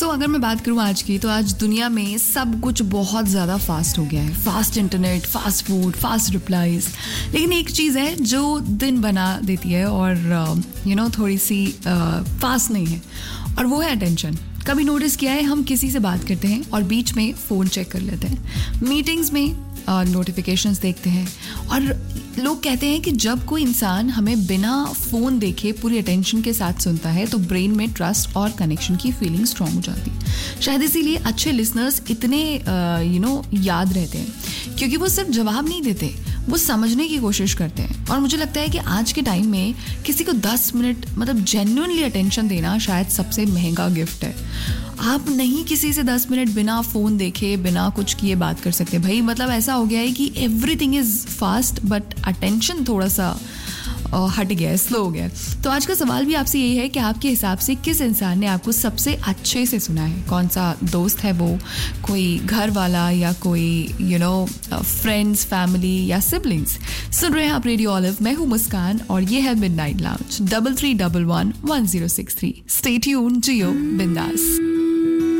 अगर मैं बात करूँ आज की, तो आज दुनिया में सब कुछ बहुत ज़्यादा फास्ट हो गया है. Fast internet, fast food, fast replies. लेकिन एक चीज़ है जो दिन बना देती है और थोड़ी सी फास्ट नहीं है, और वो है अटेंशन. कभी नोटिस किया है, हम किसी से बात करते हैं और बीच में फ़ोन चेक कर लेते हैं. मीटिंग्स में नोटिफिकेशंस देखते हैं. और लोग कहते हैं कि जब कोई इंसान हमें बिना फ़ोन देखे पूरी अटेंशन के साथ सुनता है तो ब्रेन में ट्रस्ट और कनेक्शन की फीलिंग स्ट्रॉन्ग हो जाती है. शायद इसीलिए अच्छे लिसनर्स इतने याद रहते हैं, क्योंकि वो सिर्फ जवाब नहीं देते, वो समझने की कोशिश करते हैं. और मुझे लगता है कि आज के टाइम में किसी को 10 मिनट मतलब जेन्युइनली अटेंशन देना शायद सबसे महंगा गिफ्ट है. आप नहीं किसी से 10 मिनट बिना फ़ोन देखे, बिना कुछ किए बात कर सकते भाई. मतलब ऐसा हो गया है कि everything is fast but attention थोड़ा सा हट गया है, स्लो हो गया है. तो आज का सवाल भी आपसे यही है कि आपके हिसाब से किस इंसान ने आपको सबसे अच्छे से सुना है? कौन सा दोस्त है वो, कोई घर वाला या कोई फ्रेंड्स, फैमिली या सिबलिंग्स? सुन रहे हैं आप रेडियो ऑलिव, मैं हूँ मुस्कान और ये है मिडनाइट लाउंज. 33111063. स्टे ट्यून्ड, जियो बिंदास.